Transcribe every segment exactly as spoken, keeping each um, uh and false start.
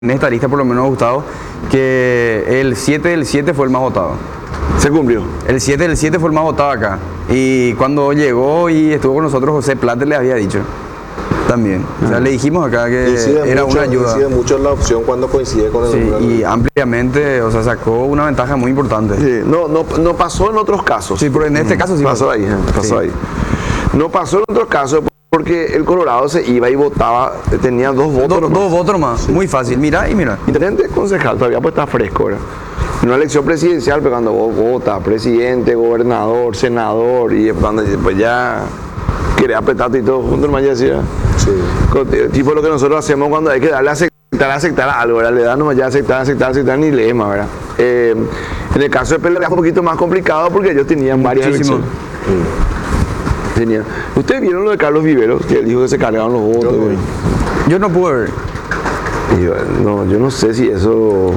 en esta lista por lo menos, Gustavo, que el siete del siete fue el más votado. Se cumplió. El siete del siete fue el más votado acá. Y cuando llegó y estuvo con nosotros, José Plata le había dicho también. O sea, le dijimos acá que era mucho, una ayuda. Incide mucho la opción cuando coincide con el Sí, número. y ampliamente, o sea, sacó una ventaja muy importante. Sí, no, no, no pasó en otros casos. Sí, pero en este caso sí pasó ahí, ¿eh? pasó Sí. ahí. No pasó en otros casos porque el Colorado se iba y votaba, tenía dos votos. Do- nomás. dos votos más. Muy fácil. Mira y mira. Intendente concejal todavía pues está fresco, ¿verdad? En una elección presidencial, pero cuando vos votas, presidente, gobernador, senador, y cuando pues ya querés apretarte y todo junto, hermano, ya decía. Sí. Tipo lo que nosotros hacemos cuando hay que darle a aceptar, aceptar a algo, ¿verdad? Le dan nomás ya aceptar, aceptar, aceptar, ni lema, ¿verdad? Eh, en el caso de Pelé era un poquito más complicado porque ellos tenían varias Muchísimo. elecciones. Mm. Tenían. ¿Ustedes vieron lo de Carlos Viveros? Que él dijo que se cargaban los votos. Yo no vi. Yo no pude ver. Y yo, no, yo no sé si eso...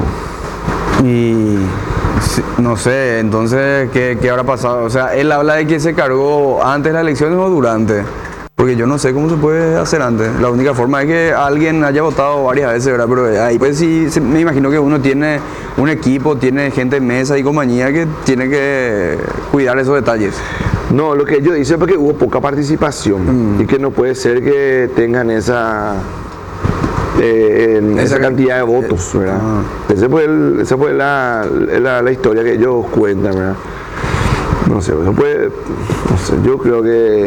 Y sí, no sé, entonces, ¿qué, ¿qué habrá pasado? O sea, él habla de que se cargó antes de las elecciones o durante. Porque yo no sé cómo se puede hacer antes. La única forma es que alguien haya votado varias veces, ¿verdad? Pero ahí pues sí, se- me imagino que uno tiene un equipo, tiene gente en mesa y compañía que tiene que cuidar esos detalles. No, lo que yo dice es porque hubo poca participación Mm. y que no puede ser que tengan esa eh, en Esa esa can- cantidad de votos, ¿verdad? Ah. Ese fue el- esa fue la, la, la historia que ellos cuentan, ¿verdad? No sé, eso puede, no sé, yo creo que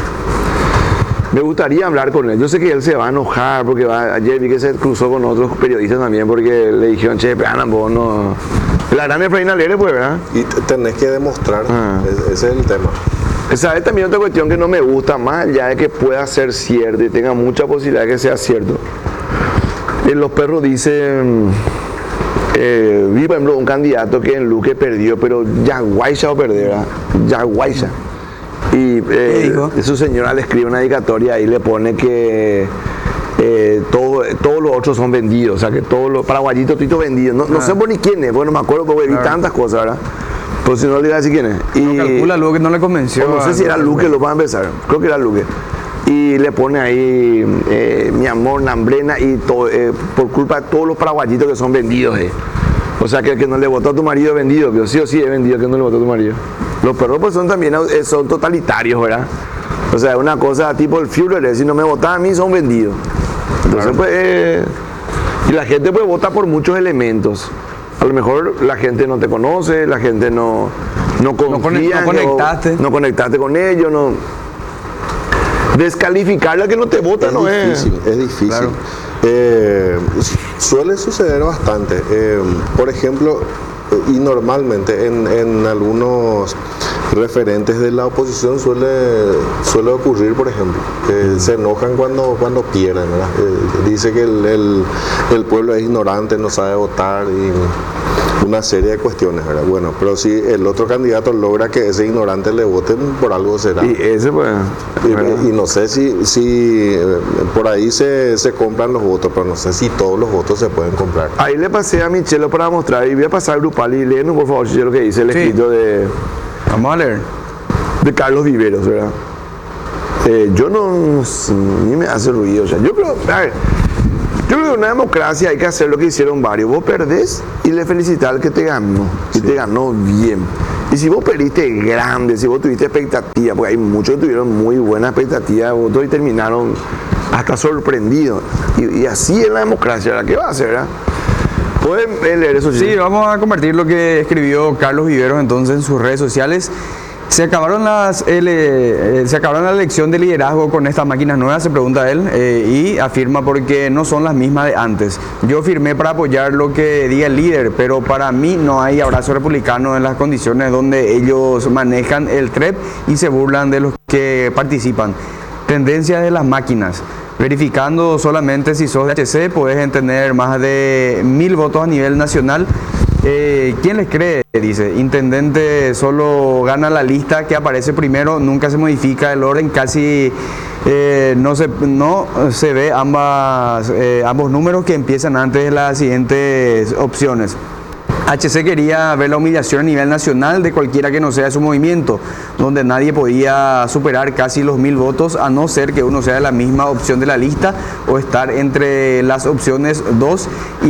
me gustaría hablar con él. Yo sé que él se va a enojar porque va, ayer vi que se cruzó con otros periodistas también porque le dijeron, che, pero vos no... La gran Efraín Alegre, pues, ¿verdad? Y t- tenés que demostrar, Ah. es- ese es el tema. Esa es también otra cuestión que no me gusta, más allá de que pueda ser cierto y tenga mucha posibilidad de que sea cierto. Eh, los perros dicen, eh, vi por ejemplo un candidato que en Luque perdió, pero Yaguaycha o perderá, Yaguaycha. Y eh, ¿Qué dijo? su señora le escribe una dedicatoria y le pone que eh, todo- todos los otros son vendidos, o sea que todos los paraguayitos todos vendidos. No, no Ah. sé por ni quién es, porque no me acuerdo porque vi Claro. tantas cosas, ¿verdad? Pues si no le iba a decir quién es. Y, Calcula luego que no le convenció. o no sé a- si era Luque, lo va a empezar. Creo que era Luque. Y le pone ahí, eh, mi amor, Nambrena, y todo, eh, por culpa de todos los paraguayitos que son vendidos. Eh. O sea, que el que no le votó a tu marido es vendido, pero sí o sí es vendido el que no le votó a tu marido. Los perros pues son también eh, son totalitarios, ¿verdad? O sea, es una cosa tipo el Führer, si no me votan a mí son vendidos. Entonces, pues, eh, y la gente pues vota por muchos elementos. A lo mejor la gente no te conoce, la gente no, no confía. no conectaste. No, no conectaste con ellos, no. Descalificarla que no te vota Es no es. difícil, es difícil. Claro. Eh, suele suceder bastante. Eh, por ejemplo, y normalmente en, en algunos referentes de la oposición suele, suele ocurrir, por ejemplo, que se enojan cuando, cuando pierden, ¿verdad? Eh, dice que el, el- el pueblo es ignorante, no sabe votar y una serie de cuestiones, ¿verdad? Bueno, pero si el otro candidato logra que ese ignorante le voten, por algo será. Y ese pues. ¿verdad? Y, y no sé si, si eh, por ahí se, se compran los votos, pero no sé si todos los votos se pueden comprar. Ahí le pasé a Michelo para mostrar y voy a pasar grupal y léenos por favor, Chichelo, lo que dice el Sí. escrito de, Vamos a leer. de Carlos Viveros, ¿verdad? Eh, yo no, no sé, ni me hace ruido, o sea, yo creo, a ver, yo creo que en una democracia hay que hacer lo que hicieron varios. Vos perdés y le felicitas al que te ganó, y te ganó bien. Y si vos perdiste grande, si vos tuviste expectativa, porque hay muchos que tuvieron muy buena expectativa de votos y terminaron hasta sorprendidos. Y, y así es la democracia, ¿verdad? ¿Qué va a hacer, verdad? Pueden leer eso, Sí, vamos a compartir lo que escribió Carlos Viveros entonces en sus redes sociales. Se acabaron las el, eh, se acabaron la elección de liderazgo con estas máquinas nuevas, se pregunta él, eh, y afirma porque no son las mismas de antes. Yo firmé para apoyar lo que diga el líder, pero para mí no hay abrazo republicano en las condiciones donde ellos manejan el T R E P y se burlan de los que participan. Tendencia de las máquinas. Verificando solamente si sos de H C, puedes tener más de mil votos a nivel nacional. Eh, ¿Quién les cree? Dice, intendente solo gana la lista que aparece primero, nunca se modifica el orden, casi eh, no, se, no se ve ambas, eh, ambos números que empiezan antes de las siguientes opciones. H C quería ver la humillación a nivel nacional de cualquiera que no sea de su movimiento, donde nadie podía superar casi los mil votos, a no ser que uno sea de la misma opción de la lista o estar entre las opciones dos y